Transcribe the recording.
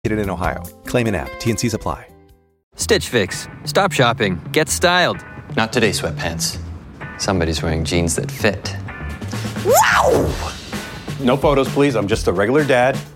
in Ohio. Claim an app. TNCs apply. Stitch Fix. Stop shopping. Get styled. Not today, sweatpants. Somebody's wearing jeans that fit. Wow! No photos, please. I'm just a regular dad.